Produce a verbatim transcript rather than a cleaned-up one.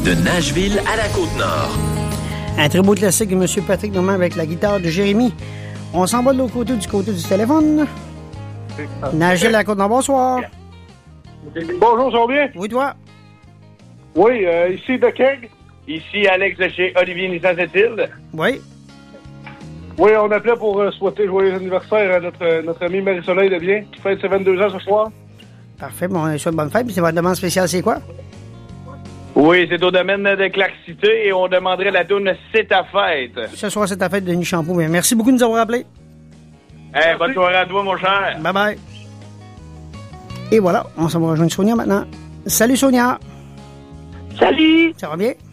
De Nashville à la Côte-Nord. Un très beau classique de M. Patrick Normand avec la guitare de Jérémy. On s'en va de l'autre côté, du côté du téléphone. Nashville à la Côte-Nord, bonsoir. Bonjour, ça va bien? Oui, toi? Oui, euh, ici de Keg. Ici Alex de chez Olivier Nissan-Sept-Îles. Oui. Oui, on appelait pour euh, souhaiter joyeux anniversaire à notre, notre amie Marie-Soleil Lebien, qui fête ses vingt-deux ans ce soir. Parfait, bon, on souhaite bonne fête. Puis c'est votre demande spéciale, c'est quoi? Oui, c'est au domaine de Clark-Cité et on demanderait la tourne C'est ta fête. Ce soir, c'est ta fête, Denis Champoux. Bien, merci beaucoup de nous avoir appelés. Hey, bonne soirée à toi, mon cher. Bye bye. Et voilà, on s'en va rejoindre Sonia maintenant. Salut, Sonia. Salut. Ça va bien?